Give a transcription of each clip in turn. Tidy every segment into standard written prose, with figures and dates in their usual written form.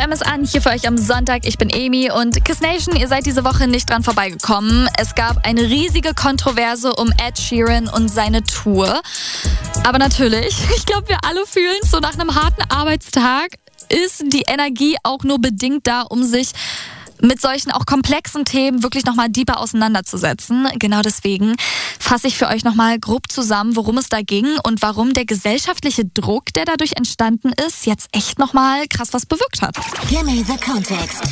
Name ist Anne, hier für euch am Sonntag. Ich bin Amy und Kiss Nation, ihr seid diese Woche nicht dran vorbeigekommen. Es gab eine riesige Kontroverse um Ed Sheeran und seine Tour. Aber natürlich, ich glaube, wir alle fühlen es, so nach einem harten Arbeitstag ist die Energie auch nur bedingt da, um sich mit solchen auch komplexen Themen wirklich nochmal deeper auseinanderzusetzen. Genau deswegen fasse ich für euch nochmal grob zusammen, worum es da ging und warum der gesellschaftliche Druck, der dadurch entstanden ist, jetzt echt nochmal krass was bewirkt hat. Give me the context.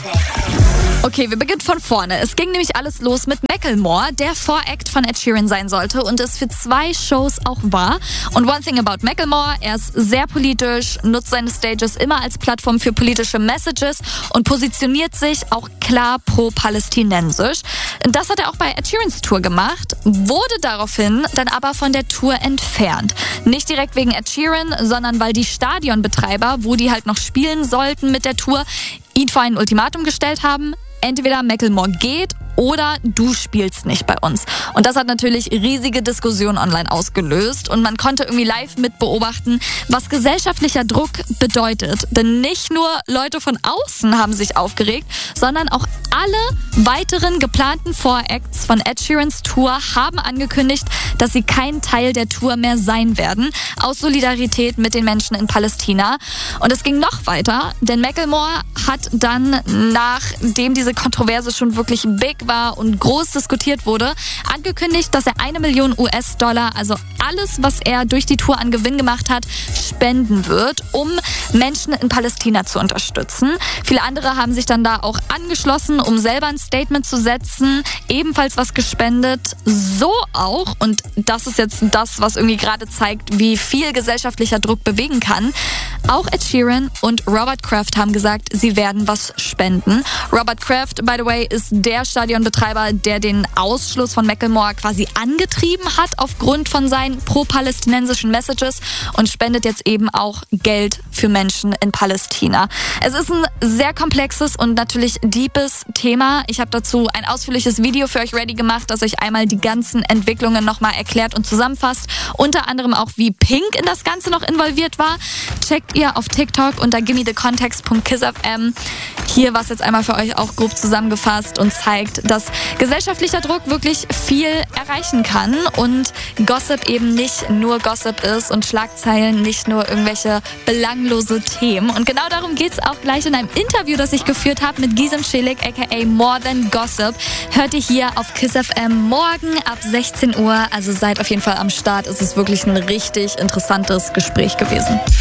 Okay, wir beginnen von vorne. Es ging nämlich alles los mit Macklemore, der Voract von Ed Sheeran sein sollte und es für 2 Shows auch war. Und one thing about Macklemore, er ist sehr politisch, nutzt seine Stages immer als Plattform für politische Messages und positioniert sich auch klar pro-palästinensisch. Das hat er auch bei Ed Sheerans Tour gemacht, wurde daraufhin dann aber von der Tour entfernt. Nicht direkt wegen Ed Sheeran, sondern weil die Stadionbetreiber, wo die halt noch spielen sollten mit der Tour, ihn vor ein Ultimatum gestellt haben. Entweder Macklemore geht oder du spielst nicht bei uns. Und das hat natürlich riesige Diskussionen online ausgelöst und man konnte irgendwie live mit beobachten, was gesellschaftlicher Druck bedeutet. Denn nicht nur Leute von außen haben sich aufgeregt, sondern auch alle weiteren geplanten Voracts von Ed Sheerans Tour haben angekündigt, dass sie kein Teil der Tour mehr sein werden, aus Solidarität mit den Menschen in Palästina. Und es ging noch weiter, denn Macklemore hat dann, nachdem diese Kontroverse schon wirklich big war und groß diskutiert wurde, angekündigt, dass er 1 Million US-Dollar, also alles, was er durch die Tour an Gewinn gemacht hat, spenden wird, um Menschen in Palästina zu unterstützen. Viele andere haben sich dann da auch angeschlossen, um selber ein Statement zu setzen, ebenfalls was gespendet. So auch, und das ist jetzt das, was irgendwie gerade zeigt, wie viel gesellschaftlicher Druck bewegen kann, auch Ed Sheeran und Robert Kraft haben gesagt, sie werden was spenden. Robert Kraft, by the way, ist der Stadionbetreiber, der den Ausschluss von Macklemore quasi angetrieben hat aufgrund von seinen pro-palästinensischen Messages und spendet jetzt eben auch Geld für Menschen in Palästina. Es ist ein sehr komplexes und natürlich deepes Thema. Ich habe dazu ein ausführliches Video für euch ready gemacht, das euch einmal die ganzen Entwicklungen nochmal erklärt und zusammenfasst. Unter anderem auch, wie Pink in das Ganze noch involviert war. Checkt ihr auf TikTok unter gimmethecontext.kissfm. Hier war es jetzt einmal für euch auch grob zusammengefasst und zeigt, dass gesellschaftlicher Druck wirklich viel erreichen kann und Gossip eben nicht nur Gossip ist und Schlagzeilen nicht nur irgendwelche belanglose Themen. Und genau darum geht es auch gleich in einem Interview, das ich geführt habe mit Gisem Celik, aka More Than Gossip. Hört ihr hier auf Kiss FM morgen ab 16 Uhr. Also seid auf jeden Fall am Start. Es ist wirklich ein richtig interessantes Gespräch gewesen.